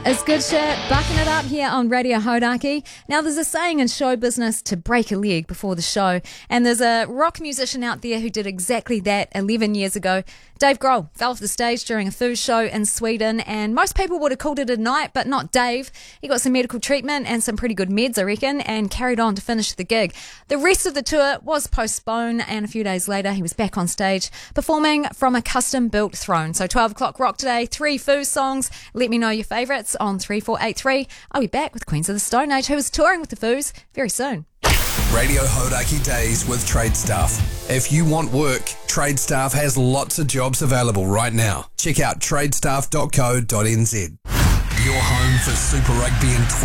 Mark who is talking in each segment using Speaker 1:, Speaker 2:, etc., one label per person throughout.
Speaker 1: It's good shit, bucking it up here on Radio Hodaki. Now, there's a saying in show business to break a leg before the show, and there's a rock musician out there who did exactly that 11 years ago. Dave Grohl fell off the stage during a Foo show in Sweden, and most people would have called it a night, but not Dave. He got some medical treatment and some pretty good meds, I reckon, and carried on to finish the gig. The rest of the tour was postponed, and a few days later, he was back on stage performing from a custom-built throne. So 12 o'clock rock today, 3 Foo songs. Let me know your favourites on 3483. I'll be back with Queens of the Stone Age, who is touring with the Foos very soon.
Speaker 2: Radio Hodaki Days with Trade Staff. If you want work, Trade Staff has lots of jobs available right now. Check out tradestaff.co.nz. Your home for Super Rugby in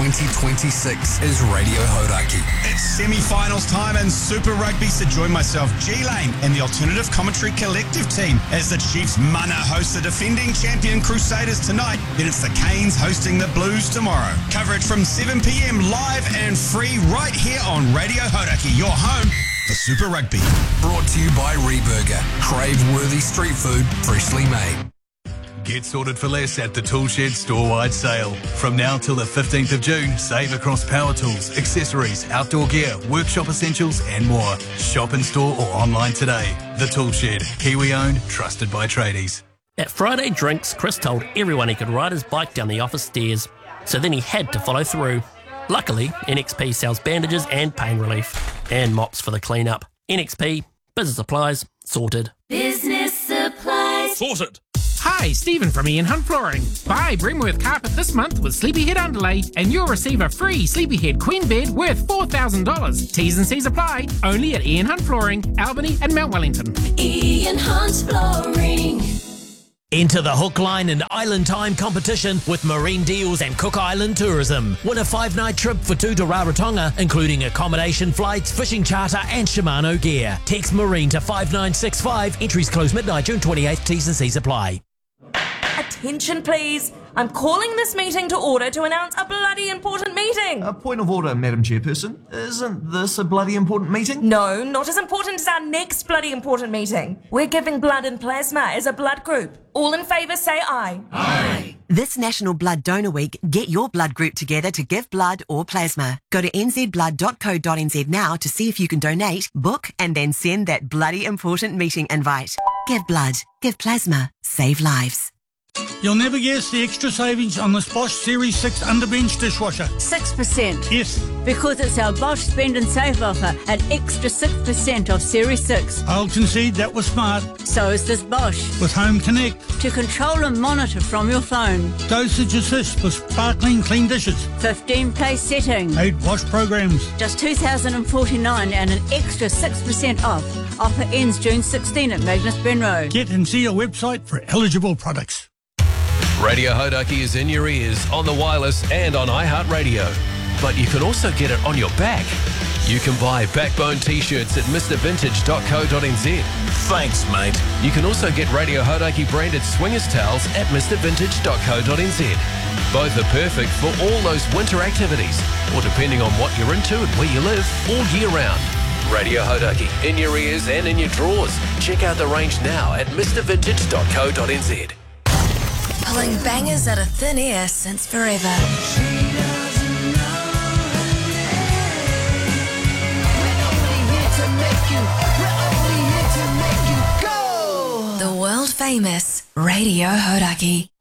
Speaker 2: 2026 is Radio Hodaki.
Speaker 3: It's semi-finals time in Super Rugby, so join myself, G-Lane, and the Alternative Commentary Collective team as the Chiefs Mana host the defending champion Crusaders tonight. Then it's the Canes hosting the Blues tomorrow. Coverage from 7 p.m. live and free right here on Radio Hodaki, your home for Super Rugby.
Speaker 2: Brought to you by Reburger. Crave-worthy street food, freshly made.
Speaker 4: Get sorted for less at the Toolshed store-wide sale. From now till the 15th of June, save across power tools, accessories, outdoor gear, workshop essentials and more. Shop in store or online today. The Toolshed, Kiwi-owned, trusted by tradies.
Speaker 5: At Friday Drinks, Chris told everyone he could ride his bike down the office stairs, so then he had to follow through. Luckily, NXP sells bandages and pain relief, and mops for the clean-up. NXP, business supplies, sorted.
Speaker 6: Business supplies.
Speaker 4: Sorted!
Speaker 7: Hi, Stephen from Ian Hunt Flooring. Buy Bremworth carpet this month with Sleepyhead underlay and you'll receive a free Sleepyhead queen bed worth $4,000. T's and C's apply. Only at Ian Hunt Flooring, Albany and Mount Wellington.
Speaker 6: Ian Hunt Flooring.
Speaker 8: Enter the Hook Line and Island Time competition with Marine Deals and Cook Island Tourism. Win a 5-night trip for 2 to Rarotonga, including accommodation, flights, fishing charter and Shimano gear. Text Marine to 5965. Entries close midnight, June 28th. T's and C's apply.
Speaker 9: Attention, please. I'm calling this meeting to order to announce a bloody important meeting.
Speaker 10: A point of order, Madam Chairperson. Isn't this a bloody important meeting?
Speaker 9: No, not as important as our next bloody important meeting. We're giving blood and plasma as a blood group. All in favour say aye.
Speaker 11: Aye. This National Blood Donor Week, get your blood group together to give blood or plasma. Go to nzblood.co.nz now to see if you can donate, book and then send that bloody important meeting invite. Give blood, give plasma, save lives.
Speaker 12: You'll never guess the extra savings on this Bosch Series 6 underbench dishwasher.
Speaker 13: 6%.
Speaker 12: Yes.
Speaker 13: Because it's our Bosch Spend and Save offer, an extra 6% off Series 6.
Speaker 12: I'll concede that was smart.
Speaker 13: So is this Bosch.
Speaker 12: With Home Connect.
Speaker 13: To control and monitor from your phone.
Speaker 12: Dosage assist with sparkling clean dishes.
Speaker 13: 15 place setting.
Speaker 12: 8 wash programs.
Speaker 13: Just $2,049 and an extra 6% off. Offer ends June 16 at Magnus Benroe.
Speaker 12: Get and see a website for eligible products.
Speaker 14: Radio Hodaki is in your ears, on the wireless and on iHeartRadio. But you can also get it on your back. You can buy Backbone t-shirts at mrvintage.co.nz.
Speaker 4: Thanks, mate.
Speaker 14: You can also get Radio Hodaki branded swingers towels at mrvintage.co.nz. Both are perfect for all those winter activities, or depending on what you're into and where you live, all year round. Radio Hodaki, in your ears and in your drawers. Check out the range now at mrvintage.co.nz.
Speaker 6: Pulling bangers out of thin air since forever. The world famous Radio Hodaki.